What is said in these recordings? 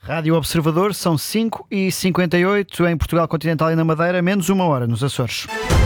Rádio Observador, são 5h58 em Portugal Continental e na Madeira, menos 1 hora nos Açores.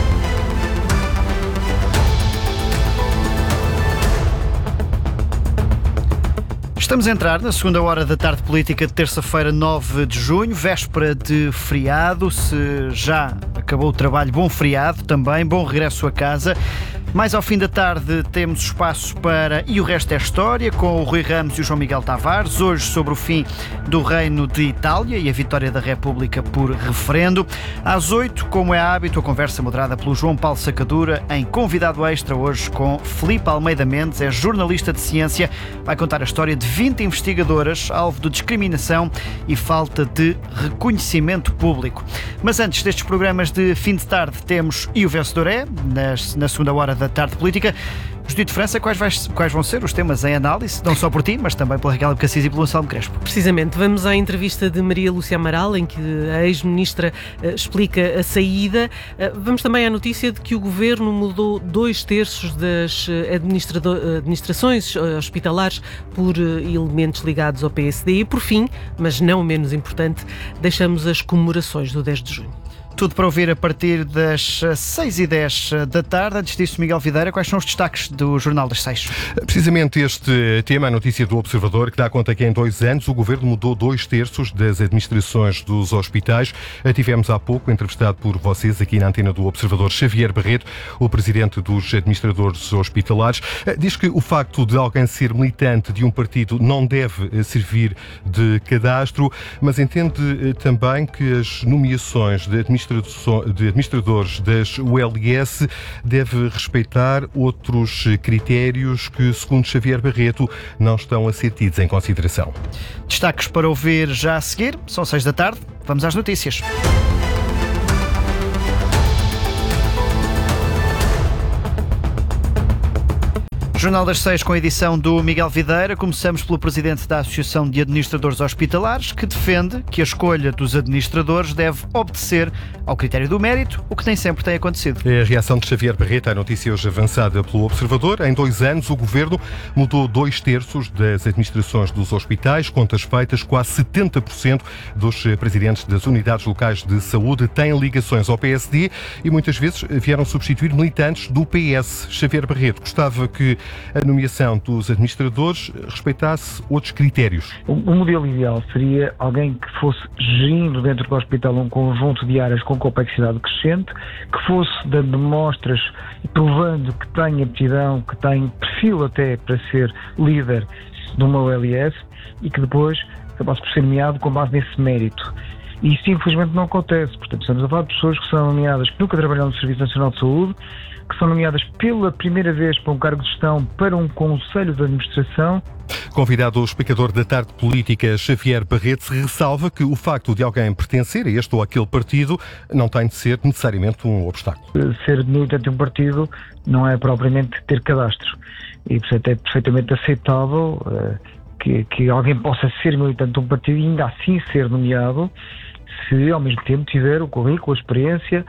Estamos a entrar na segunda hora da tarde política de terça-feira, 9 de junho, véspera de feriado. Se já acabou o trabalho, bom feriado também, bom regresso a casa. Mais ao fim da tarde temos espaço para E o Resto é História, com o Rui Ramos e o João Miguel Tavares, hoje sobre o fim do Reino de Itália e a vitória da República por referendo. Às 8, como é hábito, a conversa moderada pelo João Paulo Sacadura, em convidado extra hoje com Filipe Almeida Mendes, é jornalista de ciência, vai contar a história de 20 investigadoras alvo de discriminação e falta de reconhecimento público. Mas antes destes programas de fim de tarde, temos E o Vencedor é, na segunda hora da tarde política. Judite França, quais vão ser os temas em análise, não só por ti, mas também pela Raquel Abcacis e pelo Anselmo Crespo? Precisamente, vamos à entrevista de Maria Lúcia Amaral, em que a ex-ministra explica a saída. Vamos também à notícia de que o Governo mudou 2/3 das administrações hospitalares por elementos ligados ao PSD. E, por fim, mas não menos importante, deixamos as comemorações do 10 de junho. Tudo para ouvir a partir das 6h10 da tarde. Antes disso, Miguel Videira, quais são os destaques do Jornal das 6? Precisamente este tema, a notícia do Observador, que dá conta que em 2 anos o Governo mudou 2/3 das administrações dos hospitais. Tivemos há pouco, entrevistado por vocês aqui na antena do Observador, Xavier Barreto, o presidente dos administradores hospitalares. Diz que o facto de alguém ser militante de um partido não deve servir de cadastro, mas entende também que as nomeações de administradores das ULS deve respeitar outros critérios que, segundo Xavier Barreto, não estão a ser tidos em consideração. Destaques para ouvir já a seguir. São 6 da tarde. Vamos às notícias. Jornal das 6 com a edição do Miguel Videira. Começamos pelo presidente da Associação de Administradores Hospitalares, que defende que a escolha dos administradores deve obedecer ao critério do mérito, o que nem sempre tem acontecido. É a reação de Xavier Barreto à notícia hoje avançada pelo Observador. Em 2 anos, o Governo mudou 2/3 das administrações dos hospitais. Contas feitas, quase 70% dos presidentes das unidades locais de saúde têm ligações ao PSD e muitas vezes vieram substituir militantes do PS. Xavier Barreto gostava que a nomeação dos administradores respeitasse outros critérios. O modelo ideal seria alguém que fosse gerindo dentro do hospital um conjunto de áreas com complexidade crescente, que fosse dando mostras e provando que tem aptidão, que tem perfil até para ser líder de uma OLS e que depois acabasse por ser nomeado com base nesse mérito. E isso infelizmente não acontece. Portanto, estamos a falar de pessoas que são nomeadas que nunca trabalharam no Serviço Nacional de Saúde, que são nomeadas pela primeira vez para um cargo de gestão para um conselho de administração. Convidado o explicador da tarde política, Xavier Barreto, ressalva que o facto de alguém pertencer a este ou aquele partido não tem de ser necessariamente um obstáculo. Ser militante de um partido não é propriamente ter cadastro. E, portanto, é perfeitamente aceitável que alguém possa ser militante de um partido e ainda assim ser nomeado, se ao mesmo tempo tiver o currículo, a experiência,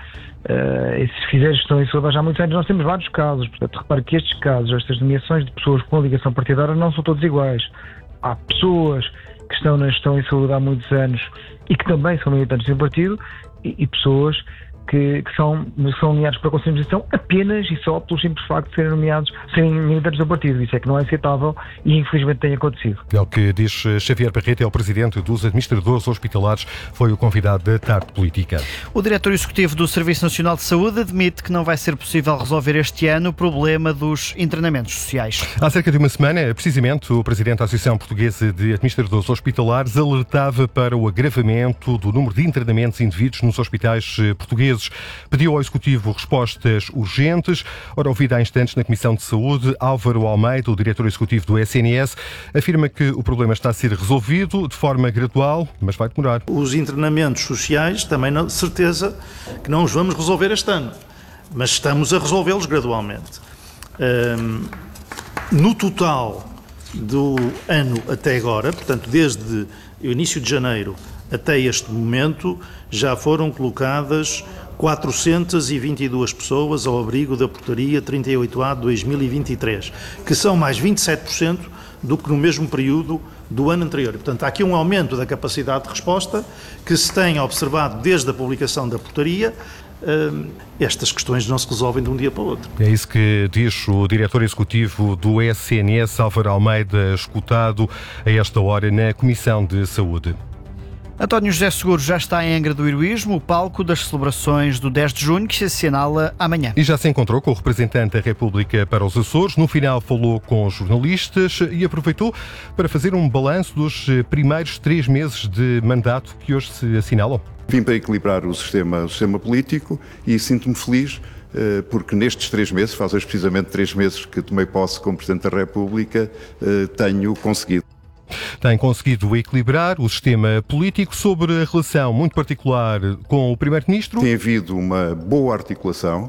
e se fizer gestão em saúde há muitos anos. Nós temos vários casos, portanto, repare que estes casos, estas nomeações de pessoas com ligação partidária não são todos iguais. Há pessoas que estão na gestão em saúde há muitos anos e que também são militantes de um partido e pessoas que são nomeados para conselho de administração apenas e só pelo simples facto de serem militantes do partido. Isso é que não é aceitável e infelizmente tem acontecido. É o que diz Xavier Barreto, é o presidente dos administradores hospitalares, foi o convidado da tarde política. O diretor executivo do Serviço Nacional de Saúde admite que não vai ser possível resolver este ano o problema dos internamentos sociais. Há cerca de uma semana, precisamente, o presidente da Associação Portuguesa de Administradores Hospitalares alertava para o agravamento do número de internamentos indevidos nos hospitais portugueses. Pediu ao Executivo respostas urgentes. Ora, ouvido há instantes na Comissão de Saúde, Álvaro Almeida, o diretor executivo do SNS, afirma que o problema está a ser resolvido de forma gradual, mas vai demorar. Os internamentos sociais, também de certeza que não os vamos resolver este ano, mas estamos a resolvê-los gradualmente. No total do ano até agora, portanto, desde o início de janeiro até este momento, já foram colocadas 422 pessoas ao abrigo da Portaria 38A de 2023, que são mais 27% do que no mesmo período do ano anterior. E, portanto, há aqui um aumento da capacidade de resposta que se tem observado desde a publicação da portaria. Estas questões não se resolvem de um dia para o outro. É isso que diz o diretor executivo do SNS, Álvaro Almeida, escutado a esta hora na Comissão de Saúde. António José Seguro já está em Angra do Heroísmo, o palco das celebrações do 10 de junho, que se assinala amanhã. E já se encontrou com o representante da República para os Açores. No final falou com os jornalistas e aproveitou para fazer um balanço dos primeiros 3 meses de mandato que hoje se assinalam. Vim para equilibrar o sistema político e sinto-me feliz porque nestes 3 meses, faz hoje precisamente 3 meses que tomei posse como Presidente da República, tenho conseguido. Tem conseguido equilibrar o sistema político. Sobre a relação muito particular com o Primeiro-Ministro. Tem havido uma boa articulação,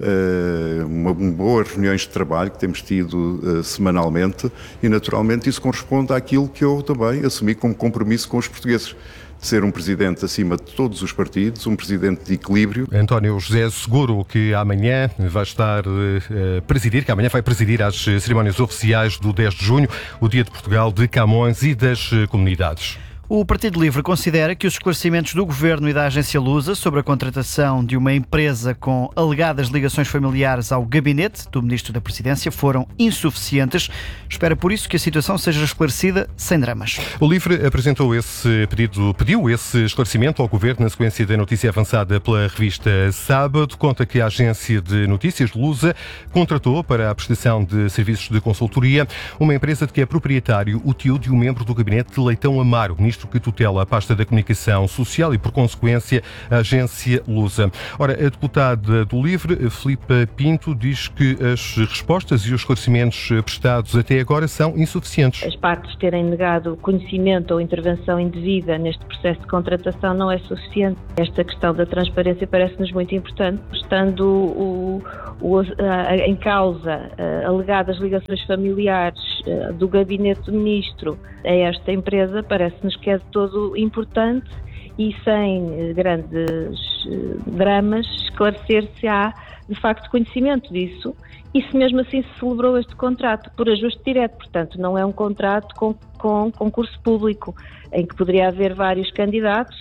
boas reuniões de trabalho que temos tido semanalmente e naturalmente isso corresponde àquilo que eu também assumi como compromisso com os portugueses. De ser um presidente acima de todos os partidos, um presidente de equilíbrio. António José Seguro, que amanhã vai estar a presidir, que amanhã vai presidir as cerimónias oficiais do 10 de junho, o Dia de Portugal, de Camões e das comunidades. O Partido Livre considera que os esclarecimentos do Governo e da Agência Lusa sobre a contratação de uma empresa com alegadas ligações familiares ao gabinete do Ministro da Presidência foram insuficientes. Espera por isso que a situação seja esclarecida sem dramas. O Livre apresentou pediu esse esclarecimento ao Governo na sequência da notícia avançada pela revista Sábado. Conta que a agência de notícias Lusa contratou para a prestação de serviços de consultoria uma empresa de que é proprietário o tio de um membro do gabinete de Leitão Amaro, ministro que tutela a pasta da comunicação social e, por consequência, a agência Lusa. Ora, a deputada do Livre, Filipa Pinto, diz que as respostas e os esclarecimentos prestados até agora são insuficientes. As partes terem negado conhecimento ou intervenção indevida neste processo de contratação não é suficiente. Esta questão da transparência parece-nos muito importante, estando em causa alegadas ligações familiares do gabinete do ministro a esta empresa, parece-nos que é de todo importante e sem grandes dramas esclarecer se há de facto conhecimento disso e se mesmo assim se celebrou este contrato por ajuste direto, portanto não é um contrato com concurso público em que poderia haver vários candidatos